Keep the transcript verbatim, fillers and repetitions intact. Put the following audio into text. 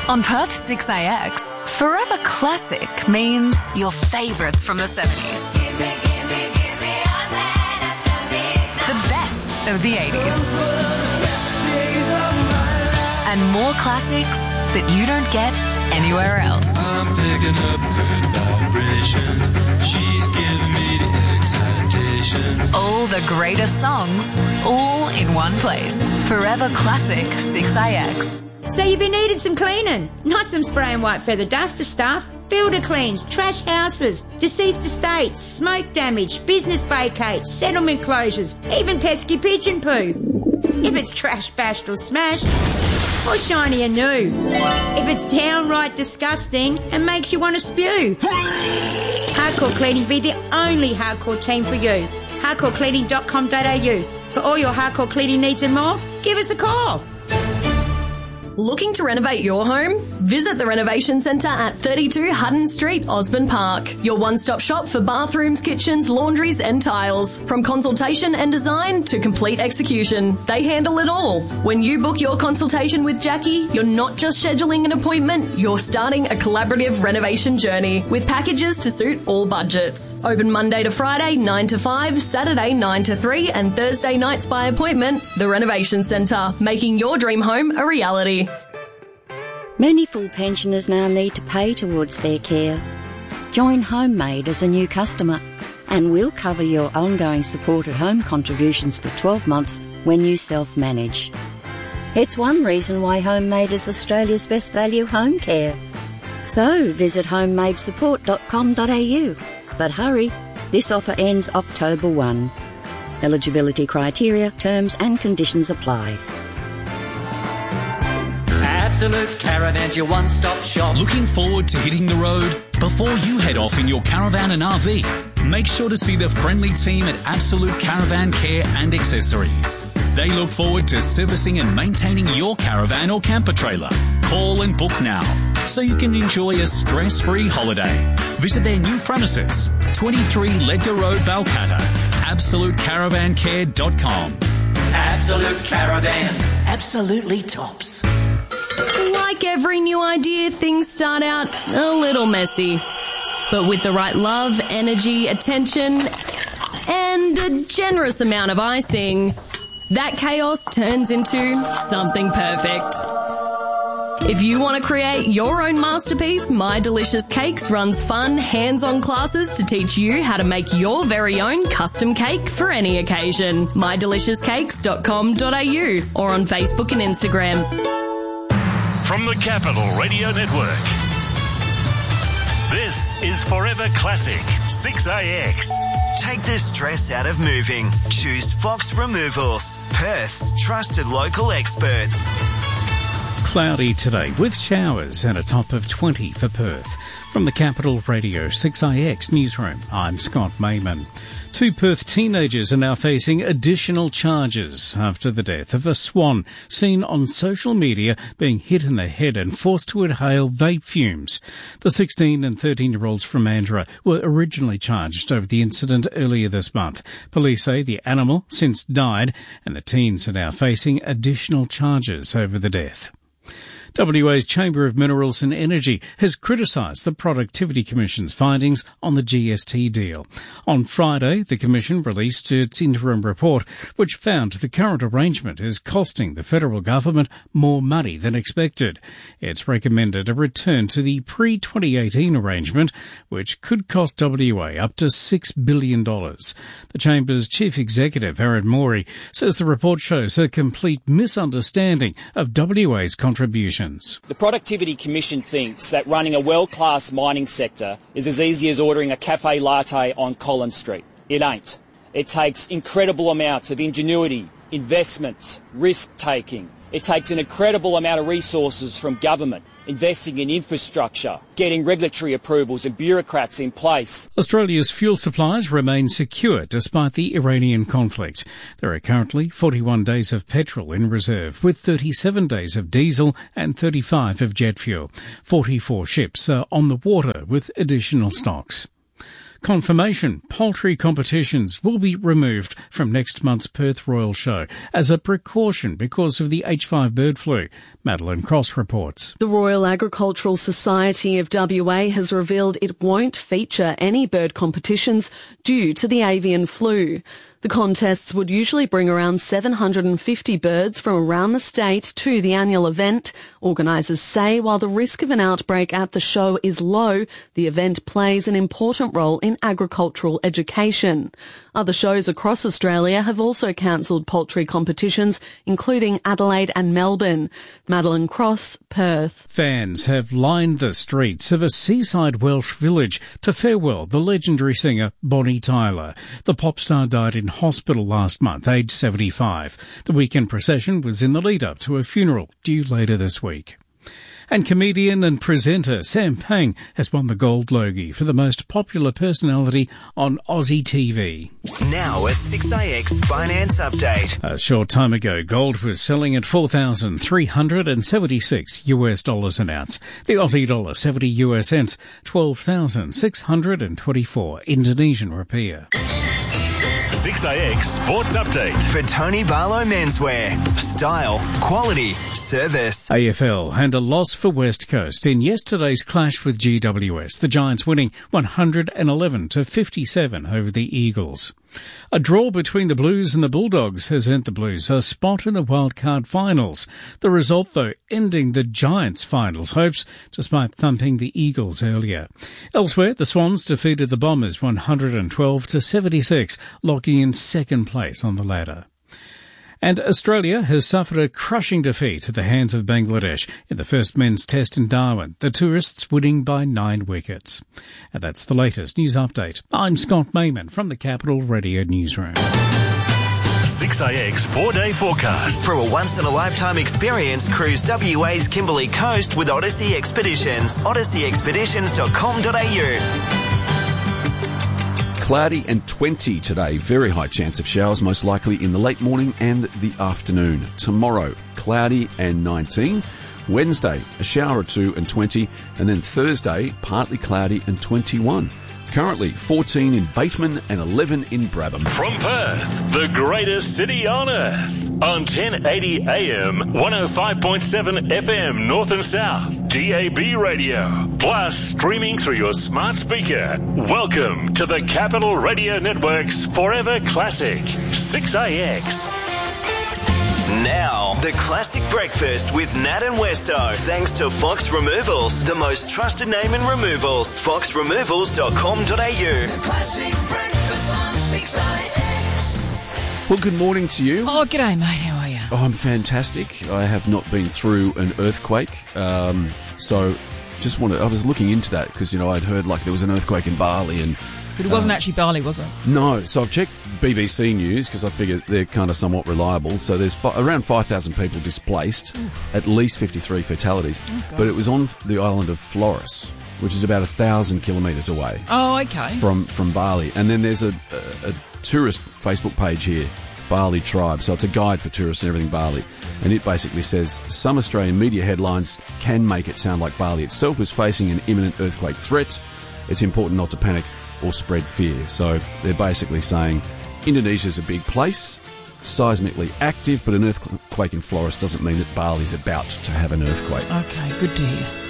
On Perth six A X, Forever Classic means your favourites from the seventies. The best of the eighties. And more classics that you don't get anywhere else. I'm picking up good vibrations. She's giving me the excitations. All the greatest songs, all in one place. Forever Classic six A X. So you've been needing some cleaning, not some spray and white feather duster stuff. Builder cleans, trash houses, deceased estates, smoke damage, business vacates, settlement closures, even pesky pigeon poo. If it's trash, bashed or smashed, or shiny and new. If it's downright disgusting and makes you want to spew. Hardcore Cleaning be the only hardcore team for you. hardcore cleaning dot com dot a u. For all your hardcore cleaning needs and more, give us a call. Looking to renovate your home? Visit the Renovation Centre at thirty-two Hutton Street, Osborne Park. Your one-stop shop for bathrooms, kitchens, laundries and tiles. From consultation and design to complete execution, they handle it all. When you book your consultation with Jackie, you're not just scheduling an appointment, you're starting a collaborative renovation journey with packages to suit all budgets. Open Monday to Friday, nine to five, Saturday, nine to three and Thursday nights by appointment. The Renovation Centre, making your dream home a reality. Many full pensioners now need to pay towards their care. Join Homemade as a new customer and we'll cover your ongoing support at home contributions for twelve months when you self-manage. It's one reason why Homemade is Australia's best value home care. So visit homemade support dot com dot a u. But hurry, this offer ends October first. Eligibility criteria, terms and conditions apply. Absolute Caravan's your one-stop shop. Looking forward to hitting the road? Before you head off in your caravan and R V, make sure to see the friendly team at Absolute Caravan Care and Accessories. They look forward to servicing and maintaining your caravan or camper trailer. Call and book now so you can enjoy a stress-free holiday. Visit their new premises, twenty-three Ledger Road, Balcatta. absolute caravan care dot com. Absolute Caravan. Absolutely tops. Like every new idea, things start out a little messy. But with the right love, energy, attention, and a generous amount of icing, that chaos turns into something perfect. If you want to create your own masterpiece, My Delicious Cakes runs fun, hands-on classes to teach you how to make your very own custom cake for any occasion. my delicious cakes dot com dot a u or on Facebook and Instagram. From the Capital Radio Network, this is Forever Classic six A X. Take the stress out of moving. Choose Fox Removals, Perth's trusted local experts. Cloudy today with showers and a top of twenty for Perth. From the Capital Radio six A X newsroom, I'm Scott Mayman. Two Perth teenagers are now facing additional charges after the death of a swan seen on social media being hit in the head and forced to inhale vape fumes. The sixteen and thirteen-year-olds from Mandurah were originally charged over the incident earlier this month. Police say the animal since died and the teens are now facing additional charges over the death. W A's Chamber of Minerals and Energy has criticised the Productivity Commission's findings on the G S T deal. On Friday, the Commission released its interim report, which found the current arrangement is costing the federal government more money than expected. It's recommended a return to the pre twenty eighteen arrangement, which could cost W A up to six billion dollars. The Chamber's Chief Executive, Aaron Morey, says the report shows a complete misunderstanding of W A's contribution. The Productivity Commission thinks that running a world-class mining sector is as easy as ordering a cafe latte on Collins Street. It ain't. It takes incredible amounts of ingenuity, investments, risk-taking. It takes an incredible amount of resources from government, investing in infrastructure, getting regulatory approvals and bureaucrats in place. Australia's fuel supplies remain secure despite the Iranian conflict. There are currently forty-one days of petrol in reserve, with thirty-seven days of diesel and thirty-five of jet fuel. forty-four ships are on the water with additional stocks. confirmation poultry competitions will be removed from next month's Perth Royal Show as a precaution because of the H five bird flu. Madeline Cross reports. The Royal Agricultural Society of W A has revealed it won't feature any bird competitions due to the avian flu. The contests would usually bring around seven hundred fifty birds from around the state to the annual event. Organisers say while the risk of an outbreak at the show is low, the event plays an important role in agricultural education. Other shows across Australia have also cancelled poultry competitions, including Adelaide and Melbourne. Madeline Cross, Perth. Fans have lined the streets of a seaside Welsh village to farewell the legendary singer Bonnie Tyler. The pop star died in hospital last month, aged seventy-five. The weekend procession was in the lead-up to a funeral due later this week. And comedian and presenter Sam Pang has won the Gold Logie for the most popular personality on Aussie T V. Now a six A X finance update. A short time ago, gold was selling at four thousand three hundred seventy-six US dollars an ounce. The Aussie dollar seventy US cents, twelve thousand six hundred twenty-four Indonesian rupiah. six A X Sports Update. For Tony Barlow Menswear. Style, quality, service. A F L and a loss for West Coast in yesterday's clash with G W S. The Giants winning one hundred eleven to fifty-seven over the Eagles. A draw between the Blues and the Bulldogs has earned the Blues a spot in the wildcard finals. The result, though, ending the Giants' finals hopes despite thumping the Eagles earlier. Elsewhere, the Swans defeated the Bombers one hundred twelve to seventy-six, locking in second place on the ladder. And Australia has suffered a crushing defeat at the hands of Bangladesh in the first men's test in Darwin, the tourists winning by nine wickets. And that's the latest news update. I'm Scott Mayman from the Capital Radio Newsroom. six A X four-day forecast. For a once-in-a-lifetime experience, cruise W A's Kimberley Coast with Odyssey Expeditions. odyssey expeditions dot com dot a u. Cloudy and twenty today. Very high chance of showers, most likely in the late morning and the afternoon. Tomorrow, cloudy and nineteen. Wednesday, a shower or two and twenty. And then Thursday, partly cloudy and twenty-one. Currently fourteen in Bateman and eleven in Brabham. From Perth, the greatest city on earth. On ten eighty A M, one oh five point seven F M, North and South, D A B radio. Plus, streaming through your smart speaker. Welcome to the Capital Radio Network's Forever Classic, six A X. Now, the classic breakfast with Nat and Westo. Thanks to Fox Removals, the most trusted name in removals. fox removals dot com dot a u. The classic breakfast on six A X. Well, good morning to you. Oh, g'day, mate. How are you? Oh, I'm fantastic. I have not been through an earthquake, um, so just wanted. I was looking into that because, you know, I'd heard like there was an earthquake in Bali and. But it wasn't uh, actually Bali, was it? No. So I've checked B B C News because I figure they're kind of somewhat reliable. So there's fi- around five thousand people displaced, Oof. At least fifty-three fatalities. Oh, but it was on the island of Flores, which is about a thousand kilometres away. Oh, okay. From from Bali. And then there's a, a, a tourist Facebook page here, Bali Tribe. So it's a guide for tourists and everything Bali. And it basically says some Australian media headlines can make it sound like Bali itself is facing an imminent earthquake threat. It's important not to panic or spread fear. So they're basically saying Indonesia's a big place, seismically active, but an earthquake in Flores doesn't mean that Bali's about to have an earthquake. Okay, good to hear.